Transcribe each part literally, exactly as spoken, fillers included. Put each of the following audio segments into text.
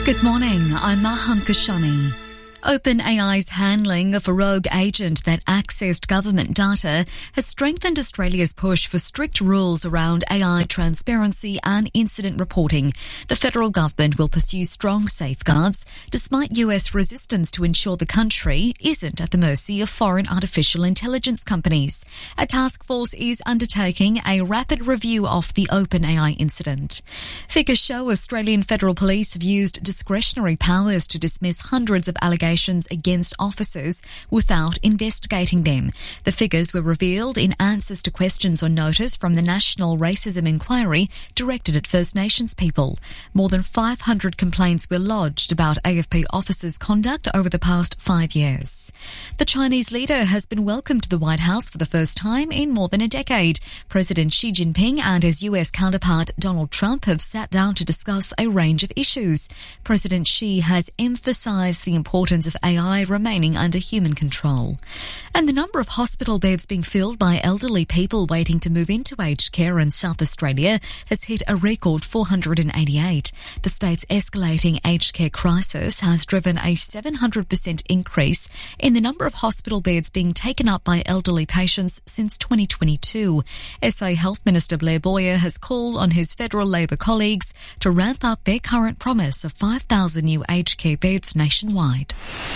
Good morning, I'm Mahan Kashani. OpenAI's handling of a rogue agent that accessed government data has strengthened Australia's push for strict rules around A I transparency and incident reporting. The federal government will pursue strong safeguards, despite U S resistance to ensure the country isn't at the mercy of foreign artificial intelligence companies. A task force is undertaking a rapid review of the OpenAI incident. Figures show Australian Federal Police have used discretionary powers to dismiss hundreds of allegations against officers without investigating them. The figures were revealed in answers to questions on notice from the National Racism Inquiry directed at First Nations people. More than five hundred complaints were lodged about A F P officers' conduct over the past five years. The Chinese leader has been welcomed to the White House for the first time in more than a decade. President Xi Jinping and his U S counterpart Donald Trump have sat down to discuss a range of issues. President Xi has emphasized the importance of A I remaining under human control. And the number of hospital beds being filled by elderly people waiting to move into aged care in South Australia has hit a record four hundred eighty-eight. The state's escalating aged care crisis has driven a seven hundred percent increase in the number of hospital beds being taken up by elderly patients since twenty twenty-two. S A Health Minister Blair Boyer has called on his federal Labor colleagues to ramp up their current promise of five thousand new aged care beds nationwide.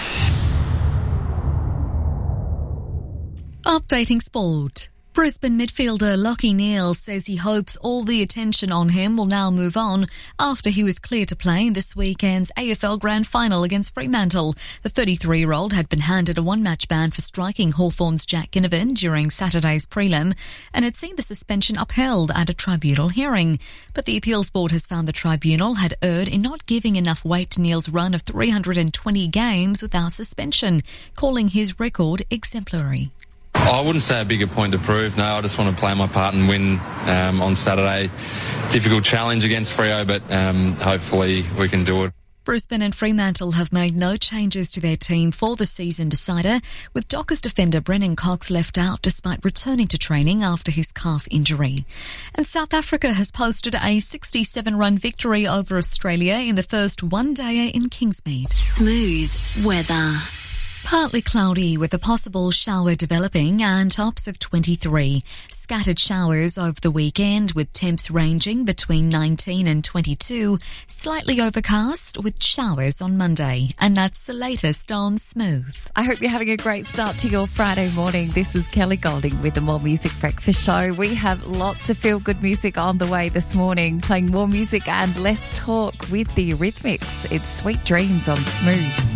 Updating sport. Brisbane midfielder Lachie Neale says he hopes all the attention on him will now move on after he was cleared to play in this weekend's A F L Grand Final against Fremantle. The thirty-three-year-old had been handed a one-match ban for striking Hawthorn's Jack Ginnivan during Saturday's prelim and had seen the suspension upheld at a tribunal hearing. But the appeals board has found the tribunal had erred in not giving enough weight to Neale's run of three hundred twenty games without suspension, calling his record exemplary. I wouldn't say a bigger point to prove. No, I just want to play my part and win um, on Saturday. Difficult challenge against Freo, but um, hopefully we can do it. Brisbane and Fremantle have made no changes to their team for the season decider, with Dockers defender Brennan Cox left out despite returning to training after his calf injury. And South Africa has posted a sixty-seven run victory over Australia in the first one-dayer in Kingsmead. Smooth weather. Partly cloudy with a possible shower developing and tops of twenty-three. Scattered showers over the weekend with temps ranging between nineteen and twenty-two. Slightly overcast with showers on Monday. And that's the latest on Smooth. I hope you're having a great start to your Friday morning. This is Kelly Golding with the More Music Breakfast Show. We have lots of feel-good music on the way this morning, playing more music and less talk with the Eurythmics. It's Sweet Dreams on Smooth.